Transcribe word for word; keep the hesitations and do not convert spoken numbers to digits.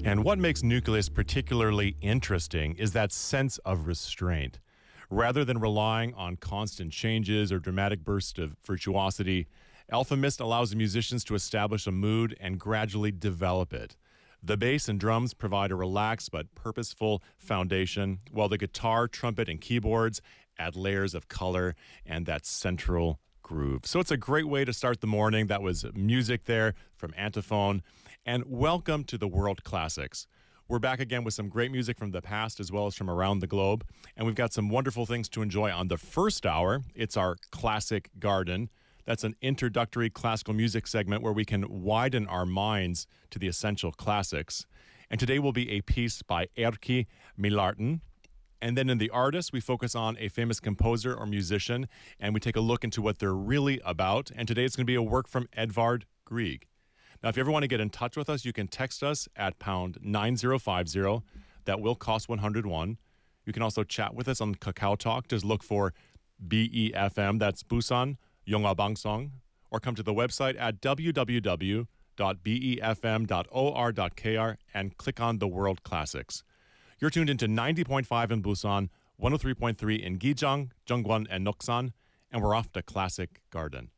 And what makes Nucleus particularly interesting is that sense of restraint. Rather than relying on constant changes or dramatic bursts of virtuosity, Alpha Mist allows musicians to establish a mood and gradually develop it. The bass and drums provide a relaxed but purposeful foundation, while the guitar, trumpet, and keyboards add layers of color and that central groove. So it's a great way to start the morning. That was music there from Antiphone. And welcome to the World Classics. We're back again with some great music from the past as well as from around the globe. And we've got some wonderful things to enjoy on the first hour. It's our Classic Garden. That's an introductory classical music segment where we can widen our minds to the essential classics. And today will be a piece by Erkki Mällarten. And then in the artist, we focus on a famous composer or musician, and we take a look into what they're really about. And today it's going to be a work from Edvard Grieg. Now, if you ever want to get in touch with us, you can text us at pound nine zero five zero. That will cost one hundred one. You can also chat with us on Kakao Talk. Just look for B E F M, that's Busan Yonghwa Bangsong, or come to the website at w w w dot b e f m dot o r dot k r and click on the World Classics. You're tuned into ninety point five in Busan, one oh three point three in Gijang, Jeongwon, and Noksan, and we're off to Classic Garden.